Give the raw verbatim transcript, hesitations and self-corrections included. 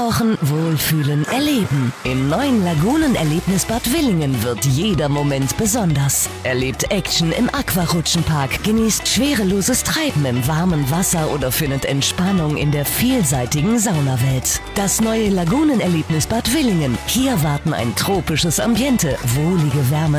Eintauchen, Wohlfühlen, Erleben. Im neuen Lagunenerlebnisbad Willingen wird jeder Moment besonders. Erlebt Action im Aquarutschenpark, genießt schwereloses Treiben im warmen Wasser oder findet Entspannung in der vielseitigen Saunawelt. Das neue Lagunenerlebnisbad Willingen. Hier warten ein tropisches Ambiente, wohlige Wärme,